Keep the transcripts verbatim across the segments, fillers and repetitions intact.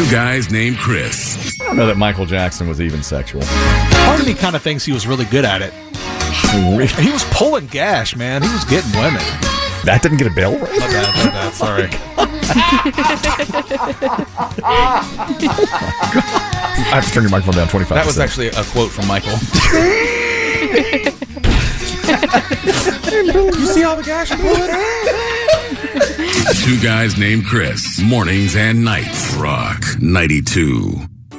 Two guys named Chris. I don't know that Michael Jackson was even sexual. Part of me kind of thinks he was really good at it. He was pulling gas, man. He was getting women. That didn't get a bill? My bad, my bad. Sorry. I have to turn your microphone down twenty-five percent. That was actually a quote from Michael. You see all the gas you're pulling? Two guys named Chris. Mornings and nights. Rock ninety-two.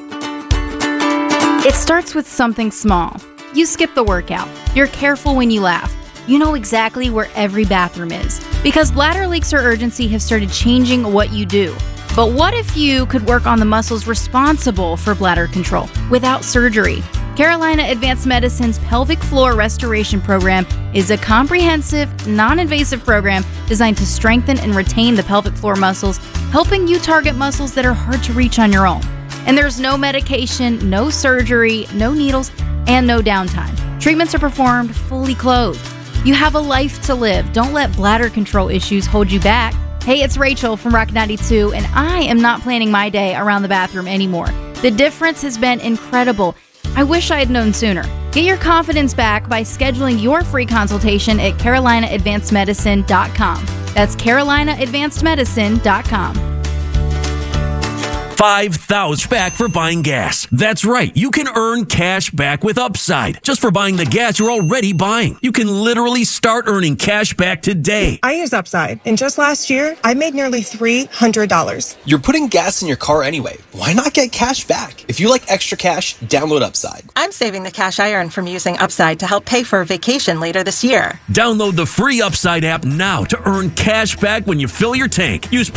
It starts with something small. You skip the workout. You're careful when you laugh. You know exactly where every bathroom is. Because bladder leaks or urgency have started changing what you do. But what if you could work on the muscles responsible for bladder control without surgery? Carolina Advanced Medicine's Pelvic Floor Restoration Program is a comprehensive, non-invasive program designed to strengthen and retain the pelvic floor muscles, helping you target muscles that are hard to reach on your own. And there's no medication, no surgery, no needles, and no downtime. Treatments are performed fully clothed. You have a life to live. Don't let bladder control issues hold you back. Hey, it's Rachel from Rock ninety-two, and I am not planning my day around the bathroom anymore. The difference has been incredible. I wish I had known sooner. Get your confidence back by scheduling your free consultation at carolina advanced medicine dot com. That's carolina advanced medicine dot com. five thousand back for buying gas. That's right. You can earn cash back with Upside just for buying the gas you're already buying. You can literally start earning cash back today. I use Upside, and just last year, I made nearly three hundred dollars. You're putting gas in your car anyway. Why not get cash back? If you like extra cash, download Upside. I'm saving the cash I earn from using Upside to help pay for a vacation later this year. Download the free Upside app now to earn cash back when you fill your tank. Use